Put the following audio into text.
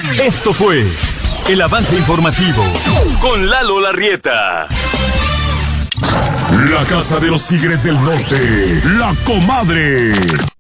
Esto fue el avance informativo con Lalo Larrieta. La Casa de los Tigres del Norte, La Comadre.